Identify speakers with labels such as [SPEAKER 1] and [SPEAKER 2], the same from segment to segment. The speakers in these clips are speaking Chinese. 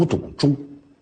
[SPEAKER 1] 古董钟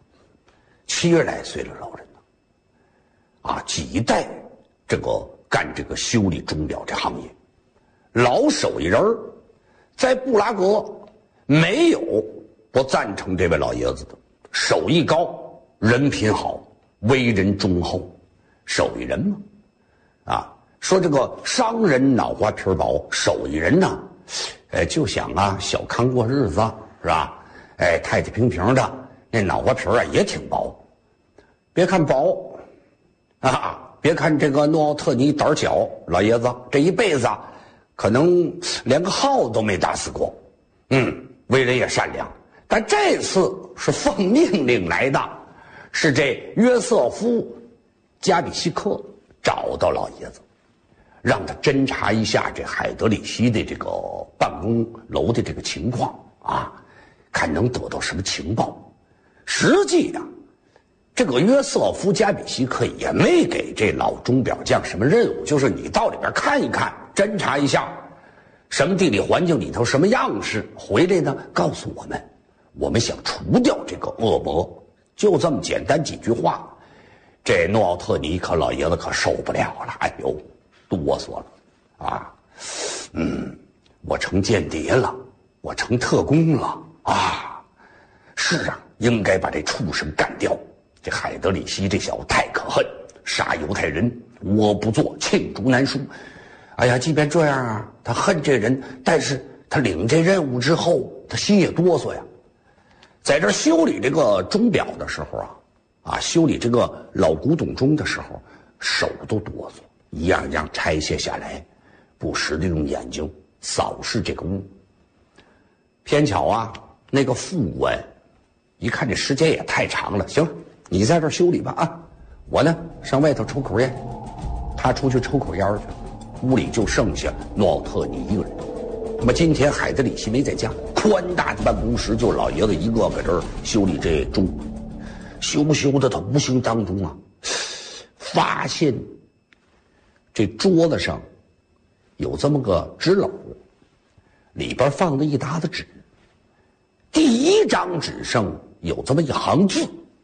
[SPEAKER 1] ，70来岁了老人呢，几代这个干这个修理钟表这行业，老手艺人儿，在布拉格没有不赞成这位老爷子的，手艺高，人品好，为人忠厚，手艺人嘛，说这个商人脑瓜皮薄，手艺人呢，就想小康过日子是吧？太太平平的，那脑瓜皮也挺薄。别看薄，别看这个诺奥特尼胆小，老爷子这一辈子可能连个号都没打死过，为人也善良。但这次是奉命令来的，是这约瑟夫·加比西克找到老爷子，让他侦查一下这海德里希的这个办公楼的这个情况看能得到什么情报。实际这个约瑟夫·加比西克也没给这老钟表匠什么任务，就是你到里边看一看，侦查一下什么地理环境里头什么样式，回来呢告诉我们，我们想除掉这个恶魔，就这么简单几句话。这诺奥特尼老爷子可受不了了，哆嗦了我成间谍了，我成特工了是应该把这畜生干掉。这海德里希这小子太可恨，杀犹太人，我不做，罄竹难书。即便这样他恨这人，但是他领这任务之后，他心也哆嗦呀。在这修理这个钟表的时候修理这个老古董钟的时候，手都哆嗦，一样一样拆卸下来，不时的用眼睛扫视这个屋。偏巧那个副官一看这时间也太长了，行了，你在这儿修理吧我呢上外头抽口烟。他出去抽口烟去了，屋里就剩下诺奥特尼一个人。那么今天海德里希没在家，宽大的办公室就老爷子一个搁这儿修理这钟。修的他无形当中发现这桌子上有这么个纸篓，里边放着一沓子纸，第一张纸上有这么一行字。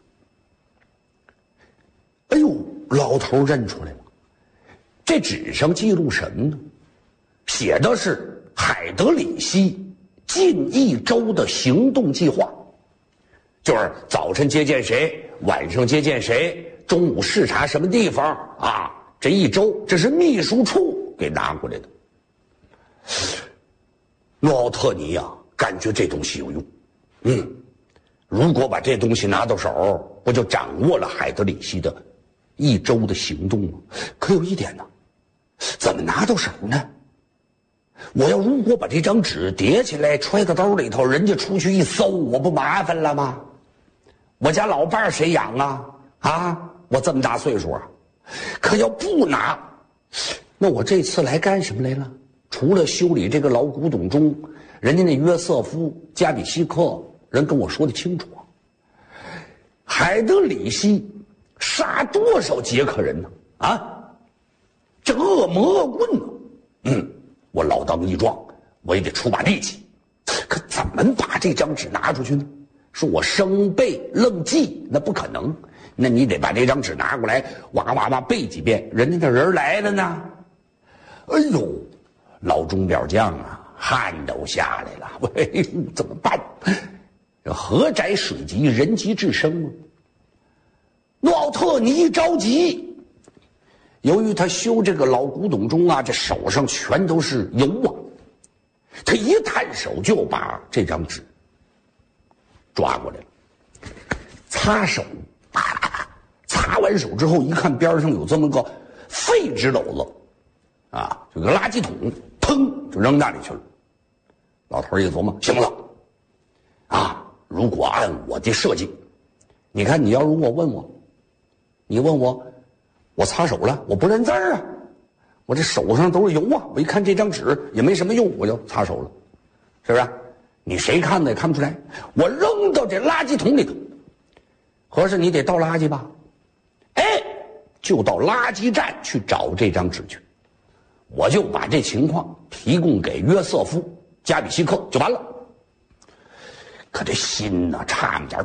[SPEAKER 1] 老头认出来了，这纸上记录什么呢？写的是海德里希近1周的行动计划，就是早晨接见谁，晚上接见谁，中午视察什么地方这1周，这是秘书处给拿过来的。诺奥特尼感觉这东西有用，如果把这东西拿到手，不就掌握了海德里希的1周的行动吗？可有一点呢，怎么拿到手呢？我要如果把这张纸叠起来揣到兜里头，人家出去一搜，我不麻烦了吗？我家老伴谁养我这么大岁数可要不拿，那我这次来干什么来了？除了修理这个老古董钟，人家那约瑟夫·加比西克人跟我说的清楚海德里希杀多少捷克人呢？这恶魔恶棍呢？我老当益壮，我也得出把力气。可怎么把这张纸拿出去呢？说我生背愣记，那不可能。那你得把这张纸拿过来，哇哇哇背几遍，人家的人来了呢。老钟表匠汗都下来了。怎么办？河窄水急，人急智生诺奥特尼一着急，由于他修这个老古董钟这手上全都是油他一探手就把这张纸抓过来了，擦手，擦完手之后一看边上有这么个废纸篓子就个垃圾桶，砰就扔那里去了。老头一琢磨，行了如果按我的设计，你看你要如果问我，你问我擦手了，我不认字我这手上都是油我一看这张纸也没什么用，我就擦手了，是不是？你谁看的也看不出来，我扔到这垃圾桶里头。合适你得倒垃圾吧？就到垃圾站去找这张纸去。我就把这情况提供给约瑟夫·加比西克就完了。可这心差点